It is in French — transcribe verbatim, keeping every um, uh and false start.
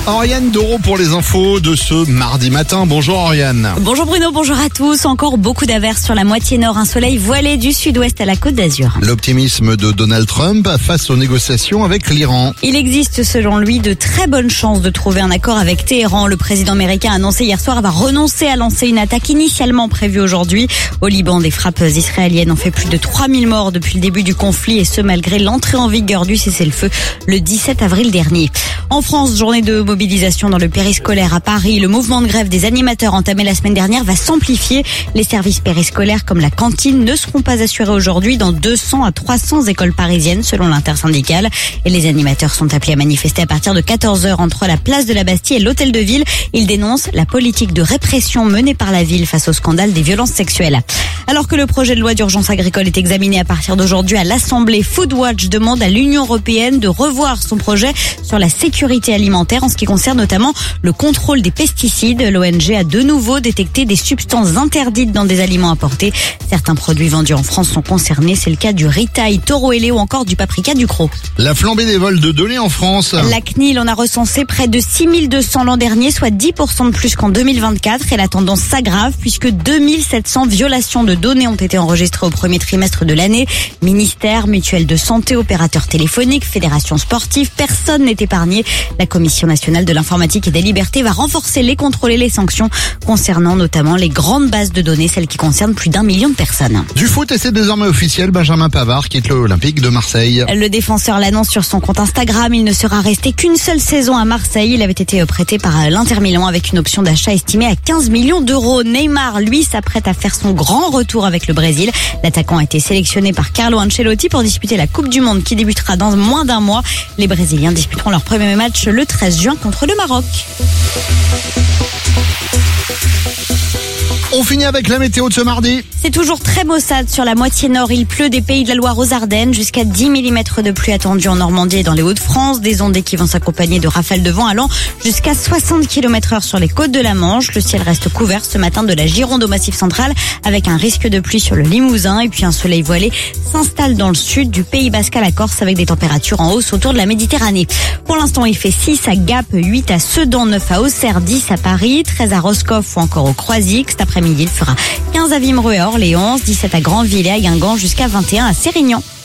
Oriane Doro pour les infos de ce mardi matin. Bonjour Oriane. Bonjour Bruno, bonjour à tous. Encore beaucoup d'averses sur la moitié nord, un soleil voilé du sud-ouest à la Côte d'Azur. L'optimisme de Donald Trump face aux négociations avec l'Iran. Il existe selon lui de très bonnes chances de trouver un accord avec Téhéran. Le président américain a annoncé hier soir avoir renoncé à lancer une attaque initialement prévue aujourd'hui. Au Liban, des frappes israéliennes ont fait plus de trois mille morts depuis le début du conflit et ce malgré l'entrée en vigueur du cessez-le-feu le dix-sept avril dernier. En France, journée de mobilisation dans le périscolaire à Paris. Le mouvement de grève des animateurs entamé la semaine dernière va s'amplifier. Les services périscolaires comme la cantine ne seront pas assurés aujourd'hui dans deux cents à trois cents écoles parisiennes selon l'intersyndicale. Et les animateurs sont appelés à manifester à partir de quatorze heures entre la place de la Bastille et l'hôtel de ville. Ils dénoncent la politique de répression menée par la ville face au scandale des violences sexuelles. Alors que le projet de loi d'urgence agricole est examiné à partir d'aujourd'hui à l'Assemblée, Foodwatch demande à l'Union européenne de revoir son projet sur la sécurité alimentaire en ce qui concerne notamment le contrôle des pesticides. L'O N G a de nouveau détecté des substances interdites dans des aliments importés. Certains produits vendus en France sont concernés. C'est le cas du Ritail, Toro Helé ou encore du Paprika Ducros. La flambée des vols de données en France. La C N I L en a recensé près de six mille deux cents l'an dernier, soit dix pour cent de plus qu'en deux mille vingt-quatre. Et la tendance s'aggrave puisque deux mille sept cents violations de données ont été enregistrées au premier trimestre de l'année. Ministère, mutuelle de santé, opérateurs téléphoniques, fédérations sportives, personne n'est épargné. La Commission nationale de l'informatique et des libertés va renforcer les contrôles et les sanctions concernant notamment les grandes bases de données, celles qui concernent plus d'un million de personnes. Du foot et c'est désormais officiel, Benjamin Pavard quitte l'Olympique de Marseille. Le défenseur l'annonce sur son compte Instagram. Il ne sera resté qu'une seule saison à Marseille. Il avait été prêté par l'Inter Milan avec une option d'achat estimée à quinze millions d'euros. Neymar, lui, s'apprête à faire son grand retour avec le Brésil. L'attaquant a été sélectionné par Carlo Ancelotti pour disputer la Coupe du Monde qui débutera dans moins d'un mois. Les Brésiliens disputeront leur premier match le treize juin contre le Maroc. On finit avec la météo de ce mardi. C'est toujours très maussade sur la moitié nord. Il pleut des Pays de la Loire aux Ardennes. Jusqu'à dix millimètres de pluie attendue en Normandie et dans les Hauts-de-France. Des ondées qui vont s'accompagner de rafales de vent allant jusqu'à soixante kilomètres heure sur les côtes de la Manche. Le ciel reste couvert ce matin de la Gironde au Massif central avec un risque de pluie sur le Limousin. Et puis un soleil voilé s'installe dans le sud du Pays Basque à la Corse avec des températures en hausse autour de la Méditerranée. Pour l'instant, il fait six à Gap, huit à Sedan, neuf à Auxerre, dix à Paris, treize à Roscoff ou encore au Croisic. Cet après-midi, il fera quinze à Vimereux et Orléans, dix-sept à Grandville et à Guingamp jusqu'à vingt et un à Sérignan.